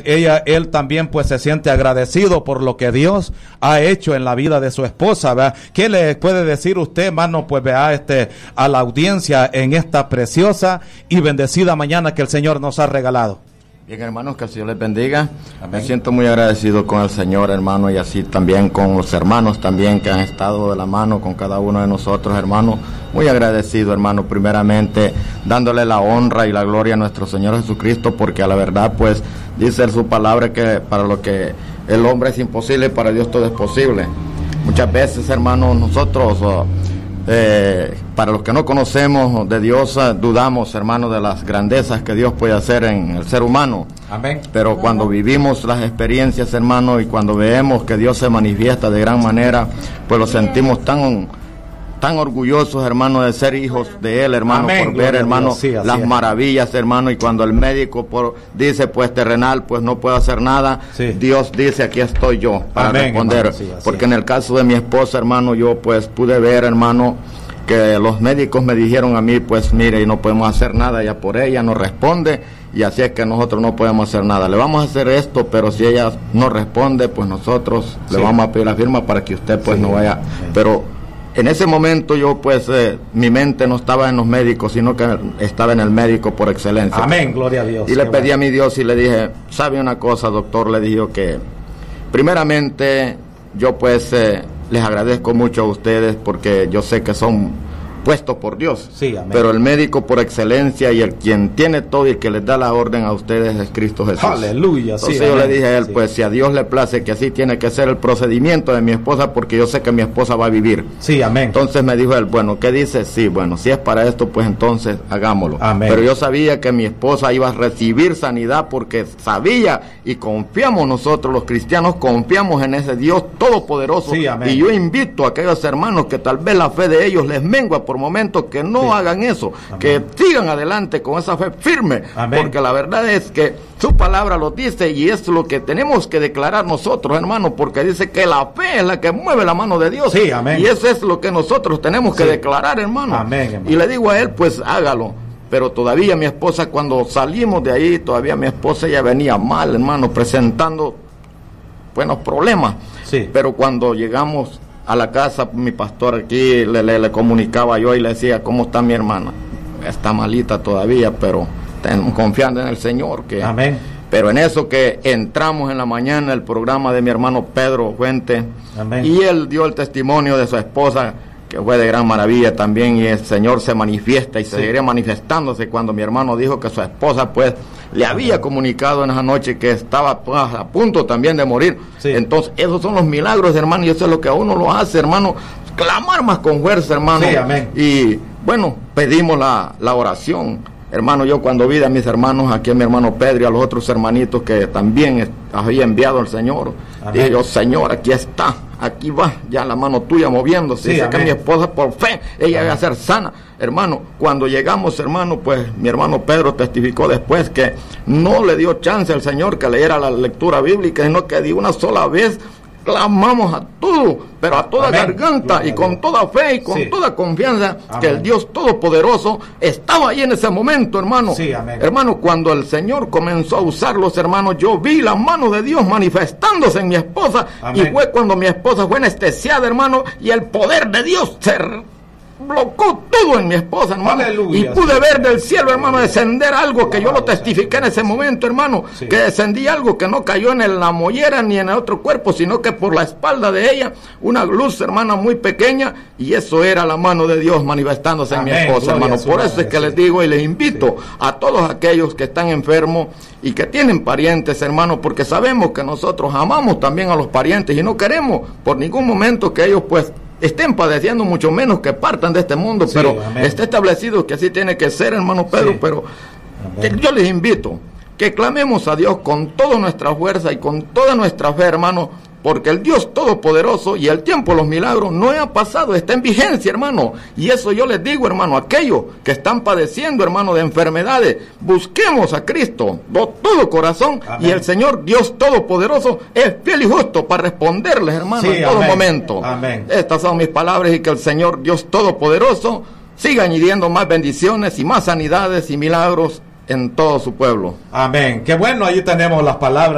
él también pues se siente agradecido por lo que Dios ha hecho en la vida de su esposa, ¿verdad? ¿Qué le puede decir usted, hermano, pues vea a la audiencia en esta preciosa y bendecida mañana que el Señor nos ha regalado? Bien, hermanos, que el Señor les bendiga. Amén. Me siento muy agradecido con el Señor, hermano, y así también con los hermanos también que han estado de la mano con cada uno de nosotros, hermano. Muy agradecido, hermano, primeramente dándole la honra y la gloria a nuestro Señor Jesucristo, porque a la verdad, pues, dice su palabra que para lo que el hombre es imposible, para Dios todo es posible. Muchas veces, hermano, nosotros... para los que no conocemos de Dios, dudamos, hermano, de las grandezas que Dios puede hacer en el ser humano. Amén. Pero cuando vivimos las experiencias, hermano, y cuando vemos que Dios se manifiesta de gran manera, pues lo sentimos tan orgullosos, hermano, de ser hijos de Él, hermano. Amén. Por ver, hermano, sí, las maravillas, hermano, y cuando el médico dice, pues terrenal, pues no puedo hacer nada, sí. Dios dice, aquí estoy yo para Amén, responder, hermano, sí, porque en el caso de mi esposa, hermano, yo pues pude ver, hermano, que los médicos me dijeron a mí, pues mire, no podemos hacer nada, ya por ella no responde, y así es que nosotros no podemos hacer nada, le vamos a hacer esto, pero si ella no responde, pues nosotros sí. Le vamos a pedir la firma para que usted pues sí. No vaya, pero en ese momento yo pues mi mente no estaba en los médicos, sino que estaba en el médico por excelencia. Amén, gloria a Dios. Y le pedí a mi Dios y le dije, ¿sabe una cosa, doctor? Le dije que primeramente yo pues les agradezco mucho a ustedes porque yo sé que son puestos por Dios, sí, amén. Pero el médico por excelencia y el quien tiene todo y el que les da la orden a ustedes es Cristo Jesús. Aleluya. Entonces sí, yo amén. le dije a él, sí. Pues si a Dios le place que así tiene que ser el procedimiento de mi esposa, porque yo sé que mi esposa va a vivir. Sí, amén. Entonces me dijo él, bueno, ¿qué dice? Sí, bueno, si es para esto, pues entonces hagámoslo. Amén. Pero yo sabía que mi esposa iba a recibir sanidad porque sabía y confiamos nosotros los cristianos, confiamos en ese Dios todopoderoso. Sí, amén. Y yo invito a aquellos hermanos que tal vez la fe de ellos les mengua por momentos, que no sí. Hagan eso, amén. Que sigan adelante con esa fe firme, amén. Porque la verdad es que su palabra lo dice y es lo que tenemos que declarar nosotros, hermano, porque dice que la fe es la que mueve la mano de Dios, sí, amén. Y eso es lo que nosotros tenemos que declarar, hermano. Amén, hermano. Y le digo a él, pues hágalo. Pero todavía mi esposa, cuando salimos de ahí, todavía mi esposa ya venía mal, hermano, presentando buenos problemas, sí. Pero cuando llegamos a la casa, mi pastor aquí le comunicaba yo y le decía, ¿cómo está mi hermana? Está malita todavía, pero confiando en el Señor. Amén. Pero en eso que entramos en la mañana, el programa de mi hermano Pedro Fuente, amén. Y él dio el testimonio de su esposa, que fue de gran maravilla también, y el Señor se manifiesta y sí. Seguiría manifestándose cuando mi hermano dijo que su esposa pues le había comunicado en esa noche que estaba pues, a punto también de morir. Sí. Entonces esos son los milagros, hermano, y eso es lo que a uno lo hace, hermano, clamar más con fuerza, hermano. Sí, amén. Y bueno, pedimos la oración, hermano. Yo cuando vi a mis hermanos, aquí a mi hermano Pedro y a los otros hermanitos que también había enviado el Señor, dije yo, Señor, aquí está, aquí va, ya la mano tuya moviéndose. Sí, que mi esposa por fe, ella va a ser sana. Hermano, cuando llegamos, hermano, pues mi hermano Pedro testificó después que no le dio chance al Señor que leyera la lectura bíblica, sino que de una sola vez clamamos a todo, pero a toda amén. Garganta y con toda fe y con sí. Toda confianza, amén. Que el Dios Todopoderoso estaba ahí en ese momento, hermano. Sí, amén. Hermano, cuando el Señor comenzó a usarlos, hermano, yo vi la mano de Dios manifestándose en mi esposa, amén. Y fue cuando mi esposa fue anestesiada, hermano, y el poder de Dios se bloqueó todo en mi esposa, hermano. Aleluya, y pude sí. Ver del cielo, hermano, descender algo que yo lo testifiqué en ese momento, hermano, sí. Que descendí algo que no cayó en la mollera ni en el otro cuerpo, sino que por la espalda de ella, una luz, hermana, muy pequeña, y eso era la mano de Dios manifestándose amén. En mi esposa, hermano. Por eso es que sí. Les digo y les invito sí. A todos aquellos que están enfermos y que tienen parientes, hermano, porque sabemos que nosotros amamos también a los parientes y no queremos por ningún momento que ellos pues estén padeciendo, mucho menos que partan de este mundo, sí, pero amén. Está establecido que así tiene que ser, hermano Pedro, sí. Pero yo les invito que clamemos a Dios con toda nuestra fuerza y con toda nuestra fe, hermano, porque el Dios Todopoderoso y el tiempo de los milagros no ha pasado, está en vigencia, hermano. Y eso yo les digo, hermano, aquellos que están padeciendo, hermano, de enfermedades, busquemos a Cristo de todo corazón. Amén. Y el Señor Dios Todopoderoso es fiel y justo para responderles, hermano, sí, en todo amén. Momento. Amén. Estas son mis palabras y que el Señor Dios Todopoderoso siga añadiendo más bendiciones y más sanidades y milagros en todo su pueblo. Amén. Qué bueno, ahí tenemos las palabras.